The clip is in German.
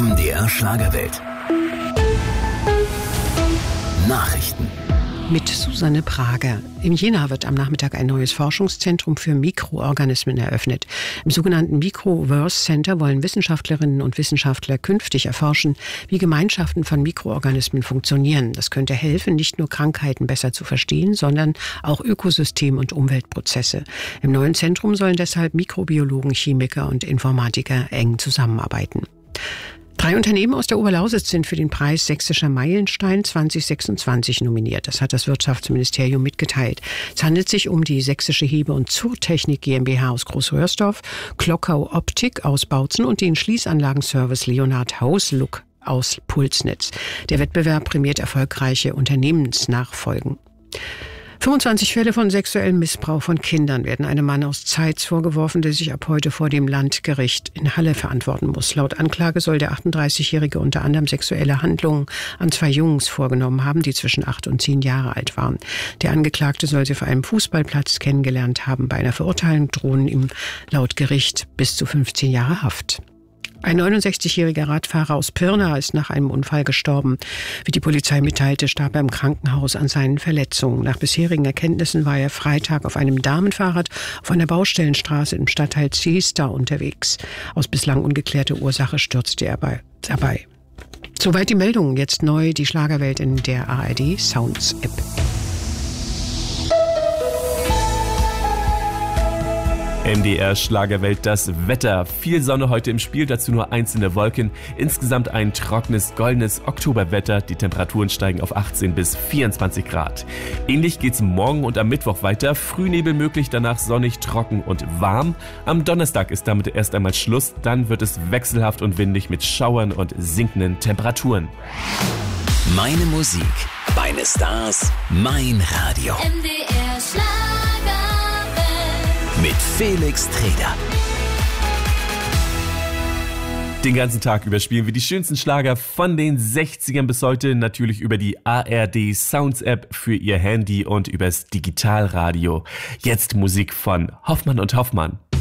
MDR Schlagerwelt. Nachrichten. Mit Susanne Prager. In Jena wird am Nachmittag ein neues Forschungszentrum für Mikroorganismen eröffnet. Im sogenannten Microverse Center wollen Wissenschaftlerinnen und Wissenschaftler künftig erforschen, wie Gemeinschaften von Mikroorganismen funktionieren. Das könnte helfen, nicht nur Krankheiten besser zu verstehen, sondern auch Ökosystem- und Umweltprozesse. Im neuen Zentrum sollen deshalb Mikrobiologen, Chemiker und Informatiker eng zusammenarbeiten. 3 Unternehmen aus der Oberlausitz sind für den Preis Sächsischer Meilenstein 2026 nominiert. Das hat das Wirtschaftsministerium mitgeteilt. Es handelt sich um die Sächsische Hebe- und Zurtechnik GmbH aus Großröhrsdorf, Klockau Optik aus Bautzen und den Schließanlagenservice Leonhard Hausluck aus Pulsnitz. Der Wettbewerb prämiert erfolgreiche Unternehmensnachfolgen. 25 Fälle von sexuellem Missbrauch von Kindern werden einem Mann aus Zeitz vorgeworfen, der sich ab heute vor dem Landgericht in Halle verantworten muss. Laut Anklage soll der 38-Jährige unter anderem sexuelle Handlungen an 2 Jungs vorgenommen haben, die zwischen 8 und 10 Jahre alt waren. Der Angeklagte soll sie auf einem Fußballplatz kennengelernt haben. Bei einer Verurteilung drohen ihm laut Gericht bis zu 15 Jahre Haft. Ein 69-jähriger Radfahrer aus Pirna ist nach einem Unfall gestorben. Wie die Polizei mitteilte, starb er im Krankenhaus an seinen Verletzungen. Nach bisherigen Erkenntnissen war er Freitag auf einem Damenfahrrad auf einer Baustellenstraße im Stadtteil Ziester unterwegs. Aus bislang ungeklärter Ursache stürzte er dabei. Soweit die Meldungen. Jetzt neu die Schlagerwelt in der ARD Sounds App. MDR Schlagerwelt, das Wetter. Viel Sonne heute im Spiel, dazu nur einzelne Wolken. Insgesamt ein trockenes, goldenes Oktoberwetter. Die Temperaturen steigen auf 18 bis 24 Grad. Ähnlich geht's morgen und am Mittwoch weiter. Frühnebel möglich, danach sonnig, trocken und warm. Am Donnerstag ist damit erst einmal Schluss. Dann wird es wechselhaft und windig mit Schauern und sinkenden Temperaturen. Meine Musik, meine Stars, mein Radio. MDR Schlagerwelt. Mit Felix Treder. Den ganzen Tag über spielen wir die schönsten Schlager von den 60ern bis heute. Natürlich über die ARD Sounds App für Ihr Handy und übers Digitalradio. Jetzt Musik von Hoffmann und Hoffmann.